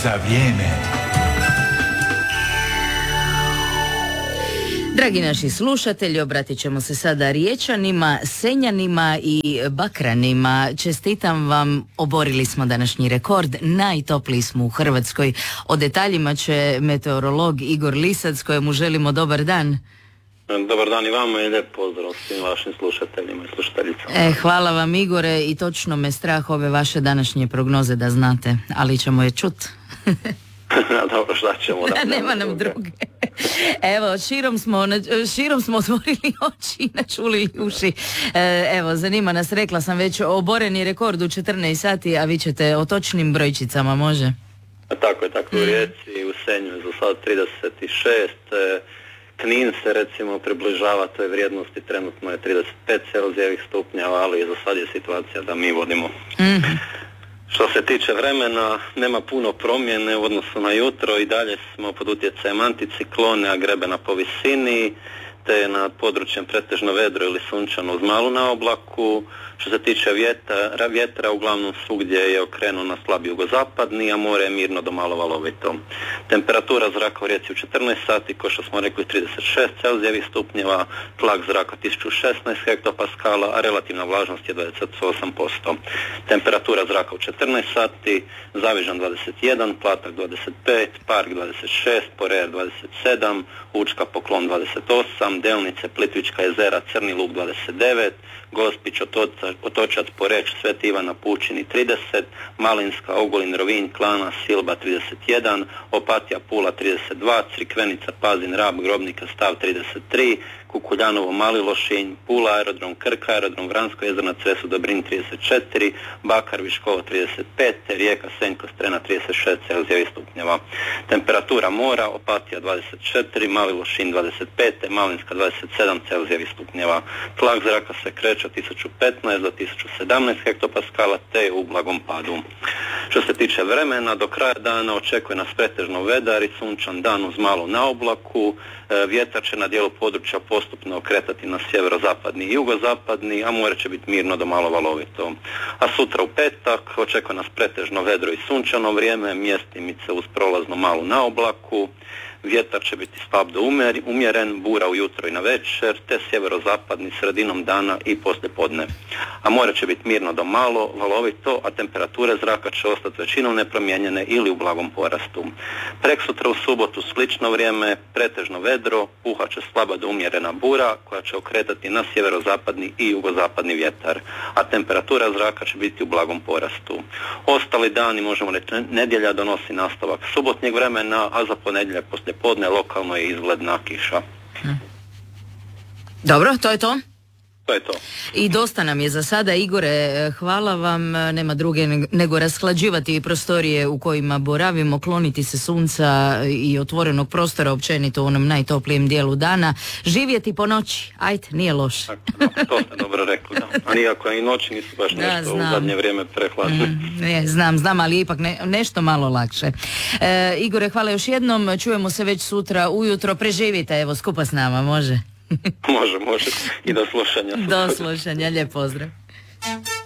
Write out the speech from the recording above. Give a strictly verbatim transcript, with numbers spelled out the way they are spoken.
za vrijeme. Dragi naši slušatelji, obratit ćemo se sada Riječanima, Senjanima i Bakranima. Čestitam vam, oborili smo današnji rekord, najtopliji smo u Hrvatskoj. O detaljima će meteorolog Igor Lisac, kojemu želimo dobar dan. Dobar dan i vama i lijep pozdrav svim vašim slušateljima i slušateljicama. E, hvala vam Igore, i točno me strah ove vaše današnje prognoze da znate, ali ćemo je čut. Dobro, šta ćemo da... Nema nam druge. Evo, širom smo, širom smo otvorili oči i načuli uši. E, evo, zanima nas, rekla sam već, oboreni rekord u četrnaest sati, a vi ćete o točnim brojčicama, može? Tako je, tako u Rijeci, u Senju je za sad trideset šest, Knin se recimo približava toj vrijednosti, trenutno je trideset pet celzijevih stupnjeva, ali za sad je situacija da mi vodimo. Mm-hmm. Što se tiče vremena, nema puno promjene u odnosu na jutro, i dalje smo pod utjecajem anticiklone, a grebena po visini, te je nad područjem pretežno vedro ili sunčano uz malu naoblaku. Što se tiče vjetra, vjetra uglavnom svugdje je okrenuo na slab jugozapadni, a more je mirno do malo valovito. Temperatura zraka u Rijeci u četrnaest sati, ko što smo rekli, trideset šest celzijevih stupnjeva, tlak zraka tisuću šesnaest hektopaskala, a relativna vlažnost je dvadeset osam posto. Temperatura zraka u četrnaest sati, Zavižan dvadeset jedan, Platak dvadeset pet, Park dvadeset šest, Porer dvadeset sedam, Učka Poklon dvadeset osam, Delnice, Plitvička jezera, Crni Lug dvadeset devet, Gospić, Otočac, Otočac, Poreč, Sveti Ivana, Pučini trideset, Malinska, Ogulin, Rovinj, Klana, Silba trideset jedan, Opatija, Pula trideset dva, Crikvenica, Pazin, Rab, Grobnika, Stav trideset tri, Kukuljanovo, Mali Lošinj, Pula, aerodrom Krka, aerodrom Vransko jezero, Cresu, Dobrin trideset četiri, Bakar, Viškovo trideset pet, Rijeka, Senj, Kostrena trideset šest celzijevih stupnjeva. Temperatura mora, Opatija dvadeset četiri, Mali Lošinj dvadeset pet, Malinska dvadeset sedam celzijevih stupnjeva. Tlak zraka se kreće od tisuću petnaest do tisuću sedamnaest hektopaskala, te je u blagom padu. Što se tiče vremena, do kraja dana očekuje nas pretežno vedar i sunčan dan uz malu naoblaku. Vjetar će na dijelu područja postupno okretati na sjeverozapadni i jugozapadni, a more će biti mirno do malo valovito. A sutra u petak očekuje nas pretežno vedro i sunčano vrijeme, mjestimice uz prolazno malu naoblaku. Vjetar će biti slab do umjeren, bura ujutro i na večer, te sjeverozapadni sredinom dana i poslijepodne. A more će biti mirno do malo valovito, a temperature zraka će ostati većinom nepromijenjene ili u blagom porastu. Preksutra u subotu slično vrijeme, pretežno vedro, puhat će slaba do umjerena bura koja će okretati na sjeverozapadni i jugozapadni vjetar, a temperatura zraka će biti u blagom porastu. Ostali dani, možemo reći, nedjelja donosi nastavak subotnjeg vremena, a za ponedjeljak poslije podne lokalno je izgledna kiša. Dobro, to je to? To je to. I dosta nam je za sada, Igore, hvala vam, nema druge nego rashlađivati prostorije u kojima boravimo, kloniti se sunca i otvorenog prostora općenito u onom najtoplijem dijelu dana, živjeti po noći, ajde, nije loše. Tako, da, to ste dobro rekli, da. A nijako i noći nisu baš da, nešto znam. U zadnje vrijeme prehladne. Mm, je, znam, znam, ali ipak ne, nešto malo lakše. E, Igore, hvala još jednom, čujemo se već sutra ujutro, preživite, evo, skupa s nama, može? Može, može. I do slušanja. Do slušanja, lijep pozdrav.